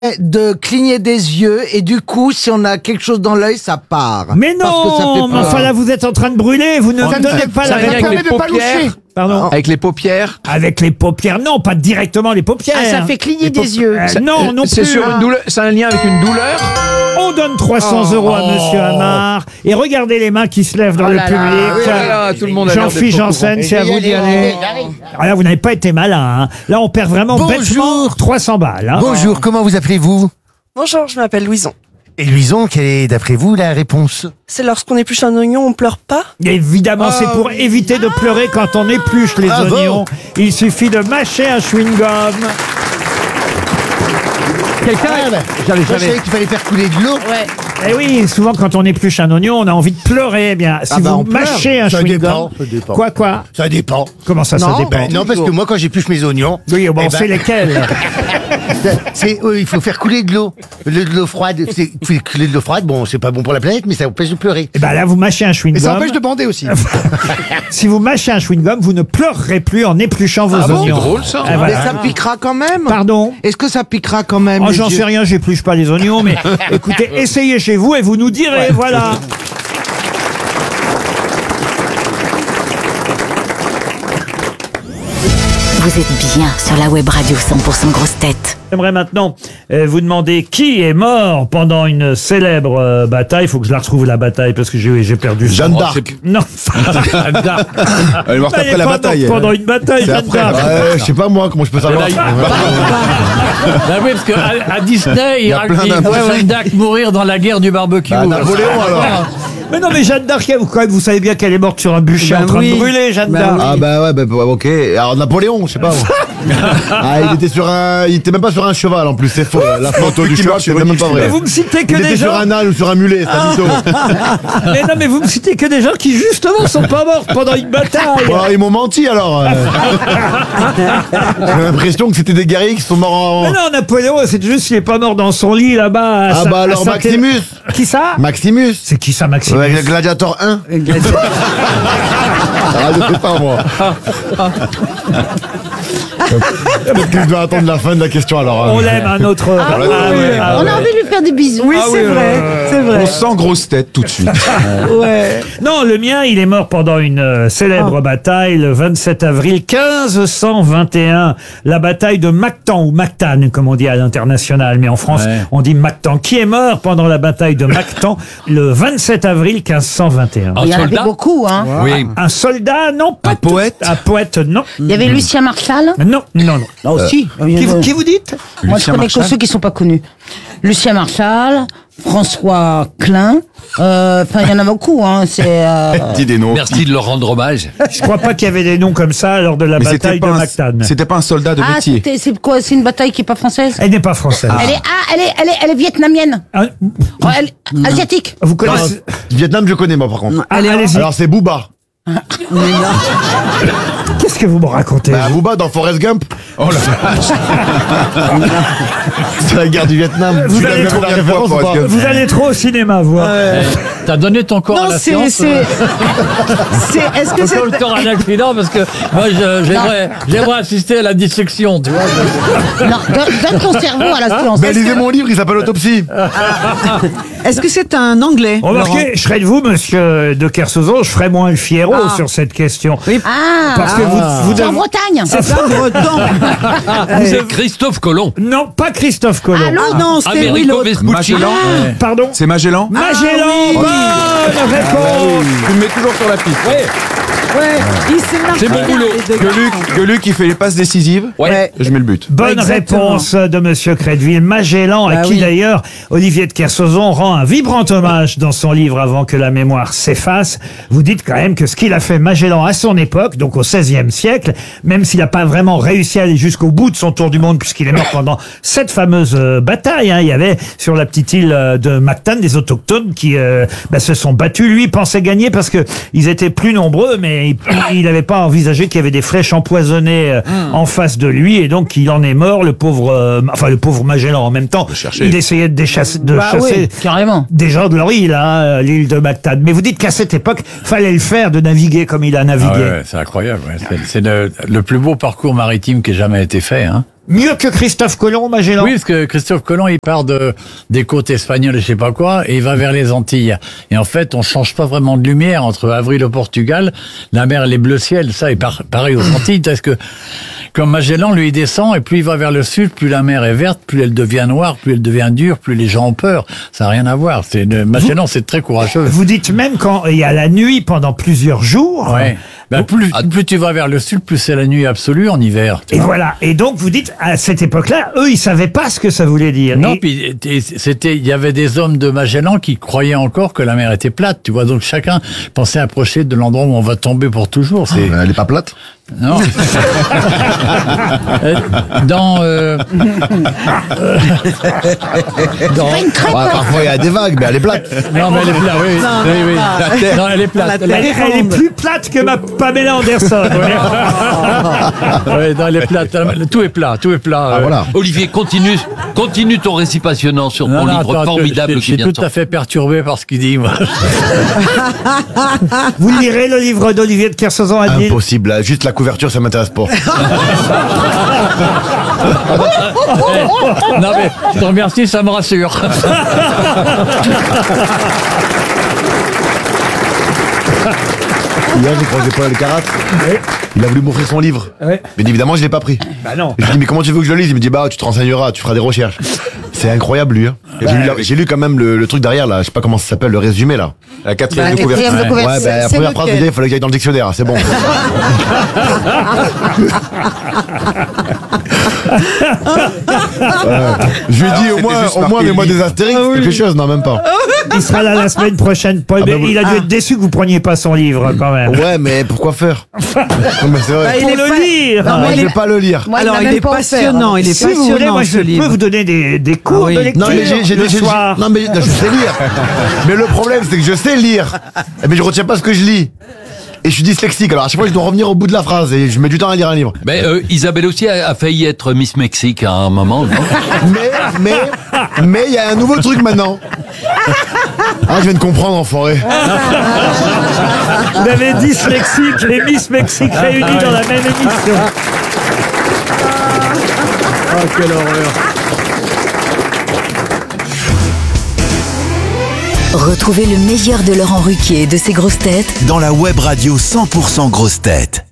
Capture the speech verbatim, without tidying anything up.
de cligner des yeux et du coup, si on a quelque chose dans l'œil, ça part. Mais Parce que ça fait non, mais peur. enfin là vous êtes en train de brûler, vous ne Ça me donnez pas ça la vient avec réponse. les paupières. Pardon. Avec les paupières. Avec les paupières, non, pas directement les paupières. Ah, ça fait cligner des yeux. Euh, non, non C'est plus. sur une douleur. C'est un lien avec une douleur. On donne trois cents euros à Monsieur Hamar. Et regardez les mains qui se lèvent dans Oh le là là, public. oui, voilà, tout le monde a l'air d'être Jean-Philippe au courant. Janssen, c'est à vous d'y aller. Alors là, vous n'avez pas été malin. Hein. Là, on perd vraiment Bonjour. bêtement trois cents balles. Hein. Bonjour, comment vous appelez-vous? Bonjour, je m'appelle Louison. Et Louison, quelle est d'après vous la réponse? C'est lorsqu'on épluche un oignon, on pleure pas? Évidemment, c'est pour éviter de pleurer quand on épluche les Ah bon oignons. Il suffit de mâcher un chewing-gum. Quelqu'un. Ah, bah, J'allais, moi, je j'allais. savais qu'il fallait faire couler de l'eau. Ouais. Eh oui, souvent quand on épluche un oignon, on a envie de pleurer. Eh bien, si Ah bah, vous on pleure. mâchez un Ça chewing-gum... dépend, ça dépend. Quoi, quoi? Ça dépend. Comment ça, ça Non, dépend? Ben, non, parce que moi, quand j'épluche mes oignons, Oui, bon, eh on ben, sait lesquels. c'est, euh, il faut faire couler de l'eau. Le- De l'eau froide, c'est couler de l'eau froide. Bon, c'est pas bon pour la planète, mais ça empêche de pleurer. Eh ben là, vous mâchez un chewing-gum. de bander aussi. Si vous mâchez un chewing-gum, vous ne pleurerez plus en épluchant vos Ah bon, oignons. c'est drôle, ça. Eh, Mais voilà. ça piquera quand même. Pardon? Est-ce que ça piquera quand même Oh, les j'en yeux sais rien, j'épluche pas les oignons, mais écoutez, essayez chez vous et vous nous direz, voilà. Vous êtes bien sur la web radio cent pour cent grosse tête. J'aimerais maintenant euh, vous demander qui est mort pendant une célèbre euh, bataille. Il faut que je la retrouve, la bataille, parce que j'ai j'ai perdu son Jeanne nom. d'Arc. Non. Elle est morte Elle est après la pas bataille. morte pendant une bataille, C'est Jeanne après. d'Arc. Euh, je sais pas moi, comment je peux savoir. Bah oui, parce qu'à à Disney, y il a plein raconte d'infos. Jeanne d'Arc mourir dans la guerre du barbecue. Bah, Napoléon alors. Mais non, mais Jeanne d'Arc, vous, quand même, vous savez bien qu'elle est morte sur un bûcher Ben en train oui. de brûler, Jeanne Ben d'Arc. oui. Ah bah ouais, bah, bah, ok. Alors Napoléon, je sais pas. moi. Ah, il était sur un, il était même pas sur un cheval en plus, c'est faux. La photo du cheval, c'est même pas Mais vrai. vous me citez que Il des était sur gens. un âne ou sur un mulet, c'est un mytho. Mais non, mais vous me citez que des gens qui justement sont pas morts pendant une bataille. Bon, alors, ils m'ont menti alors. euh. J'ai l'impression que c'était des guerriers qui sont morts en. Mais non, Napoléon, c'est juste qu'il est pas mort dans son lit là-bas. à Ah Saint- bah à alors Saint- Maximus. Qui ça? Maximus. C'est qui ça, Maximus? Ouais, le Gladiator un. Ah, je sais pas moi. Peut-être que je dois attendre la fin de la question alors. On hein. l'aime, un autre. Ah oui, ouais, ah on ouais. a envie de lui faire des bisous. Oui, Ah c'est oui, vrai, euh, c'est vrai. On sent grosse tête tout de suite. Ouais. Non, le mien, il est mort pendant une euh, célèbre Ah. bataille le vingt-sept avril quinze cent vingt et un. La bataille de Mactan, ou Mactan, comme on dit à l'international. Mais en France, Ouais. on dit Mactan. Qui est mort pendant la bataille de Mactan le vingt-sept avril quinze cent vingt et un? Un Il y en avait soldat. beaucoup, hein. Oui. Un soldat, non. Pas Un tout- poète Un poète, non. Il y avait Lucien Marchal. Non, non, non. Là aussi. Qui, vous- qui vous dites? Moi, je Lucien connais que Marchal. ceux qui sont pas connus. Lucien Marchal, François Klein. euh, Enfin, il y en a beaucoup, hein. C'est. euh, Dis des noms. Merci de leur rendre hommage. Je crois pas qu'il y avait des noms comme ça lors de la Mais c'était bataille de pas, Mactan. un, c'était pas un soldat de Ah, métier. c'était, c'est quoi? C'est une bataille qui est pas française. Elle n'est pas française. Elle est, ah, elle est, elle est, elle est vietnamienne. Ah, Oh, elle, asiatique. vous Non, connaissez? Vietnam, je connais moi par contre. Ah, allez-y. Alors c'est Booba. Qu'est-ce que vous me racontez? Bah, Booba dans Forrest Gump. Oh la vache. C'est la guerre du Vietnam. Vous Tu allez l'as trop vu la bien référence voir, ou pas Forrest Gump. Vous allez trop au cinéma, vous. hein. T'as donné ton corps à Non, la c'est, science. c'est, euh, c'est, est-ce que Ton c'est, corps- le corps à l'accident parce que moi je- j'aimerais j'aimerais assister à la dissection, tu vois. Non, donne, donne ton cerveau à la science. Ben lisez mon livre, il s'appelle Autopsie. est-ce que c'est un anglais? Remarquez, je serais de vous, monsieur de Kersauzon, je ferais moins le Fierro Ah. sur cette question. Ah, Parce que vous, vous c'est en devez- Bretagne. C'est pas breton. C'est Christophe Colomb. Non, pas Christophe Colomb. Ah non, c'est oui, Americo l'autre. Vespucci. Magellan. Ah, pardon? C'est Magellan. Magellan, oui. bonne réponse. Tu me mets toujours sur la piste. Ouais, il s'est marqué. C'est mon boulot. les deux Que Luc, que Luc, il fait les passes décisives. Ouais. Et je mets le but. Bonne Exactement. réponse de monsieur Crédville. Magellan, à Bah qui oui. d'ailleurs Olivier de Kersauzon rend un vibrant hommage dans son livre Avant que la mémoire s'efface. Vous dites quand même que ce qu'il a fait Magellan à son époque, donc au seizième siècle, même s'il n'a pas vraiment réussi à aller jusqu'au bout de son tour du monde, puisqu'il est mort pendant cette fameuse euh, bataille, hein. Il y avait sur la petite île euh, de Mactan des autochtones qui euh, bah, se sont battus. Lui pensait gagner parce que ils étaient plus nombreux, mais il- il n'avait pas envisagé qu'il y avait des flèches empoisonnées euh, en face de lui, et donc il en est mort, le pauvre, euh, enfin le pauvre Magellan. En même temps, chercher. il essayait de, déchasser, de Bah chasser oui, carrément. des gens de leur île, hein, l'île de Mactan. Mais vous dites qu'à cette époque, fallait le faire de naviguer comme il a navigué. Ah ouais, c'est incroyable. ouais. C'est, c'est le, le plus beau parcours maritime qui ait jamais été fait. Hein. Mieux que Christophe Colomb, Magellan? Oui, parce que Christophe Colomb, il part de, des côtes espagnoles et je sais pas quoi, et il va vers les Antilles. Et en fait, on change pas vraiment de lumière entre avril au Portugal, la mer, les bleus ciel, ça, et par, pareil aux Antilles, parce que, comme Magellan, lui, il descend, et plus il va vers le sud, plus la mer est verte, plus elle devient noire, plus elle devient dure, plus les gens ont peur. Ça n'a rien à voir. C'est, le, Magellan, c'est très courageux. Vous dites même quand il y a la nuit pendant plusieurs jours. Ouais. Ben, plus, plus tu vas vers le sud, plus c'est la nuit absolue en hiver. Et voilà. Et donc, vous dites, à cette époque-là, eux, ils savaient pas ce que ça voulait dire. Non, Et- puis et c'était, il y avait des hommes de Magellan qui croyaient encore que la mer était plate. Tu vois, donc chacun pensait approcher de l'endroit où on va tomber pour toujours. C'est Elle est pas plate? non. Euh, Dans euh, euh, dans Ouais, parfois il y a des vagues, mais elle est plate. non, mais elle est plate. Oui, oui, oui, oui. La terre. Non, elle est plate. La Elle est- Elle, elle est plus plate que ma Pamela Anderson. Ouais, non, elle est plate. Tout est plat, tout est plat. Ah, euh. voilà. Olivier, continue, continue ton récit passionnant sur Non, ton non, livre attends, formidable je, je qui suis vient de tout à sortir. fait perturbé par ce qu'il dit, moi. Vous lirez le livre d'Olivier de Kersauzon, Adil? Impossible, là, juste la couverture, ça m'intéresse pas. Non, mais je te remercie, ça me rassure. Hier, j'ai croisé Paul Alcarat. Il a voulu m'offrir son livre. Ouais. Mais évidemment, je l'ai pas pris. Bah non. Et je lui dis, mais comment tu veux que je le lise? Il me dit, bah, tu te renseigneras, tu feras des recherches. C'est incroyable, lui. Hein. Et j'ai lu la- j'ai lu quand même le, le truc derrière, là. Je sais pas comment ça s'appelle, le résumé, là. La quatrième Bah, de couverture. quatrième de Ouais, couverture. bah, la c'est première phrase, lequel déjà, il fallait que j'aille dans le dictionnaire. C'est bon. Ouais. Je lui ai dit, au c'était moins, juste au moins, marqué mets-moi livre. des astérix, quelque chose. Non, même pas. Il sera là la semaine prochaine, Paul. Ah mais bah oui. il a dû être déçu que vous preniez pas son livre, quand même. Ouais, mais pourquoi faire? Non, mais c'est vrai. Bah, il Pour est le pas- lire. Non, Moi, mais je il vais pas le lire. Moi, Alors, m'a il même est pas passionnant, il est Si vous voulez, passionnant, moi, ce je peux livre. vous donner des, des cours Ah oui. de lecture Non mais j'ai, j'ai, le j'ai- soir. non mais je sais lire. Mais le problème c'est que je sais lire, mais je retiens pas ce que je lis. Et je suis dyslexique, alors à chaque fois je dois revenir au bout de la phrase et je mets du temps à lire un livre. Mais euh, Isabelle aussi a, a failli être Miss Mexique à un moment, non? Mais, mais, mais il y a un nouveau truc maintenant. Ah, je viens de comprendre, enfoiré. Vous avez dyslexique et Miss Mexique réunis dans la même émission. Oh, quelle horreur. Retrouvez le meilleur de Laurent Ruquier et de ses grosses têtes Dans la web radio cent pour cent grosses têtes.